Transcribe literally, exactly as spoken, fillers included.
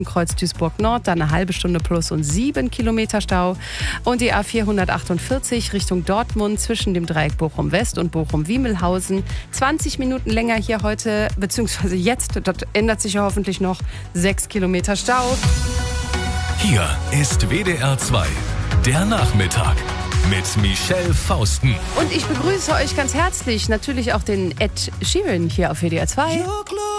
Kreuz Duisburg Nord, dann eine halbe Stunde plus und sieben Kilometer Stau. Und die A vierhundertachtundvierzig Richtung Dortmund zwischen dem Dreieck Bochum West und Bochum-Wiemelhausen. zwanzig Minuten länger hier heute, beziehungsweise jetzt, das ändert sich ja hoffentlich noch, sechs Kilometer Stau. Hier ist W D R zwei, der Nachmittag mit Michelle Fausten. Und ich begrüße euch ganz herzlich, natürlich auch den Ed Sheeran hier auf W D R zwei.